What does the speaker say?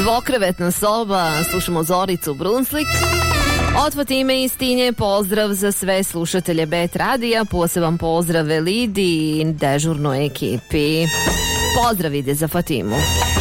Dvokrevetna soba, slušamo Zoricu Brunslik. Od Fatime iz Tinje pozdrav za sve slušatelje Bet radija, poseban pozdrav Lidi i dežurnoj ekipi. Pozdrav ide za Fatimu.